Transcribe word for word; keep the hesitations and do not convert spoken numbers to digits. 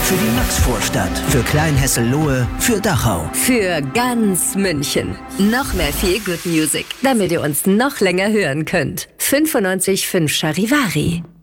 Für die Maxvorstadt, für Kleinhessel-Lohe, für Dachau. Für ganz München. Noch mehr Feel Good Music, damit ihr uns noch länger hören könnt. fünfundneunzig Komma fünf Charivari.